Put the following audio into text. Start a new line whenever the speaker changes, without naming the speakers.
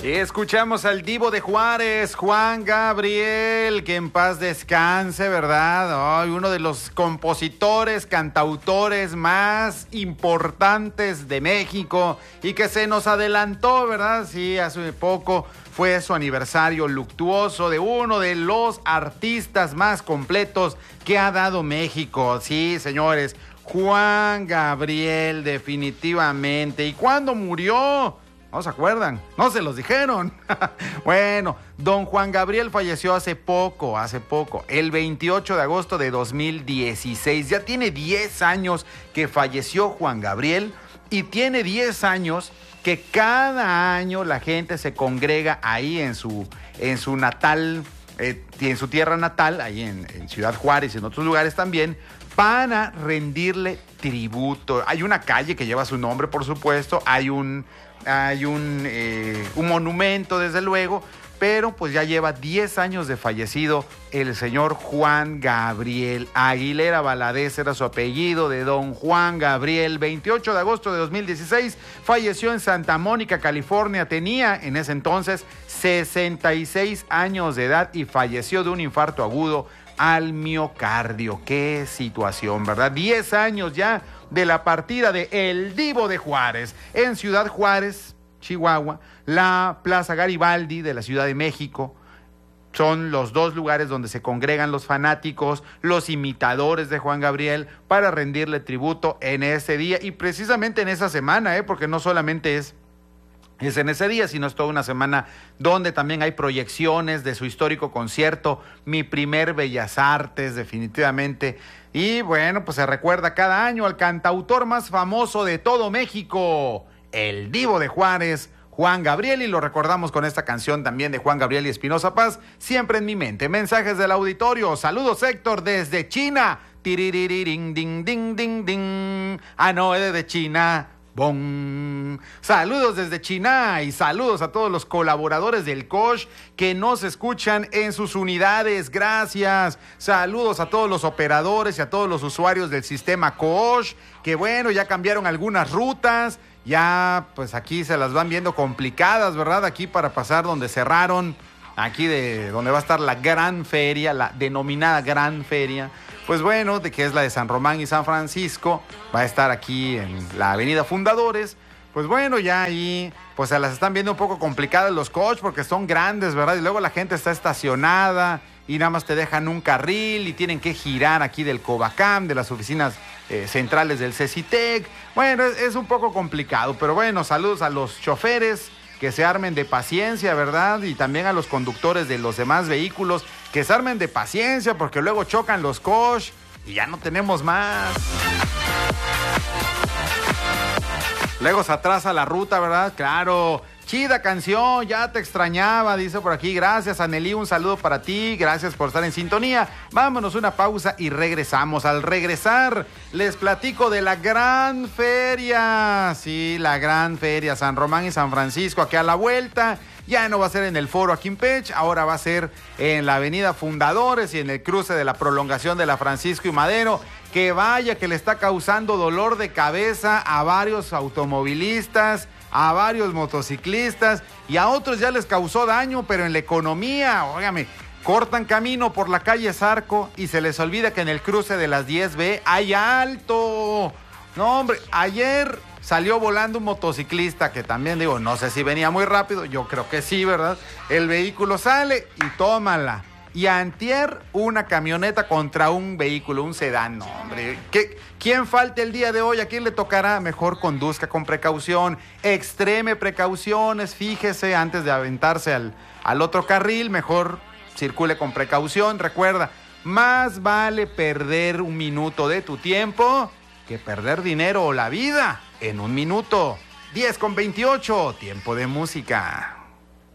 Escuchamos al Divo de Juárez, Juan Gabriel, que en paz descanse, ¿verdad? Ay, uno de los compositores, cantautores más importantes de México y que se nos adelantó, ¿verdad? Sí, hace poco fue su aniversario luctuoso de uno de los artistas más completos que ha dado México. Sí, señores, Juan Gabriel, definitivamente. ¿Y cuándo murió? ¿No se acuerdan? No se los dijeron. Bueno, don Juan Gabriel falleció hace poco, el 28 de agosto de 2016. Ya tiene 10 años que falleció Juan Gabriel y tiene 10 años que cada año la gente se congrega ahí en su natal, en su tierra natal, ahí en Ciudad Juárez y en otros lugares también, para rendirle tributo. Hay una calle que lleva su nombre, por supuesto, hay un monumento, desde luego, pero pues ya lleva 10 años de fallecido el señor Juan Gabriel. Aguilera Valadez era su apellido, de don Juan Gabriel. 28 de agosto de 2016 falleció en Santa Mónica, California. Tenía en ese entonces 66 años de edad y falleció de un infarto agudo al miocardio. Qué situación, ¿verdad? 10 años ya de la partida de El Divo de Juárez. En Ciudad Juárez, Chihuahua, la Plaza Garibaldi de la Ciudad de México son los dos lugares donde se congregan los fanáticos, los imitadores de Juan Gabriel, para rendirle tributo en ese día y precisamente en esa semana, porque no solamente es en ese día, sino es toda una semana donde también hay proyecciones de su histórico concierto, Mi Primer Bellas Artes, definitivamente. Y bueno, pues se recuerda cada año al cantautor más famoso de todo México, el Divo de Juárez, Juan Gabriel, y lo recordamos con esta canción también de Juan Gabriel y Espinoza Paz, Siempre en mi mente. Mensajes del auditorio. Saludos, Héctor, desde China. Tiririring, ding, ding, ding, ding. Ah, no, es de China. ¡Bom! Saludos desde China y saludos a todos los colaboradores del COSH que nos escuchan en sus unidades. Gracias. Saludos a todos los operadores y a todos los usuarios del sistema COSH, que bueno, ya cambiaron algunas rutas. Ya pues aquí se las van viendo complicadas, ¿verdad? Aquí para pasar donde cerraron, aquí de donde va a estar la gran feria, la denominada gran feria. Pues bueno, de que es la de San Román y San Francisco, va a estar aquí en la avenida Fundadores. Pues bueno, ya ahí pues se las están viendo un poco complicadas los coches porque son grandes, ¿verdad? Y luego la gente está estacionada y nada más te dejan un carril y tienen que girar aquí del Covacam, de las oficinas centrales del CECITEC. Bueno, es un poco complicado, pero bueno, saludos a los choferes, que se armen de paciencia, ¿verdad? Y también a los conductores de los demás vehículos, que se armen de paciencia, porque luego chocan los coches y ya no tenemos más. Luego se atrasa la ruta, ¿verdad? Claro. Chida canción, ya te extrañaba, dice por aquí. Gracias, Anelí, un saludo para ti. Gracias por estar en sintonía. Vámonos una pausa y regresamos. Al regresar, les platico de la gran feria. Sí, la gran feria, San Román y San Francisco, aquí a la vuelta. Ya no va a ser en el Foro Aquimpech, ahora va a ser en la avenida Fundadores y en el cruce de la prolongación de la Francisco y Madero. Que vaya que le está causando dolor de cabeza a varios automovilistas, a varios motociclistas y a otros ya les causó daño, pero en la economía, óigame, cortan camino por la calle Zarco y se les olvida que en el cruce de las 10B hay alto. No, hombre, ayer salió volando un motociclista que también digo, no sé si venía muy rápido, yo creo que sí, ¿verdad? El vehículo sale y tómala. Y antier una camioneta contra un vehículo, un sedán. No, hombre, ¿quién falta el día de hoy? ¿A quién le tocará? Mejor conduzca con precaución, extreme precauciones, fíjese antes de aventarse al otro carril, mejor circule con precaución. Recuerda, más vale perder un minuto de tu tiempo que perder dinero o la vida en un minuto. 10:28, tiempo de música.